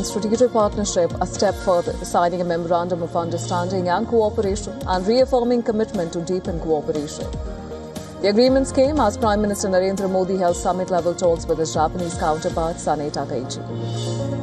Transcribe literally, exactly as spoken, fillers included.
strategic partnership a step further, signing a memorandum of understanding and cooperation and reaffirming commitment to deepen cooperation. The agreements came as Prime Minister Narendra Modi held summit-level talks with his Japanese counterpart Sanae Takaichi.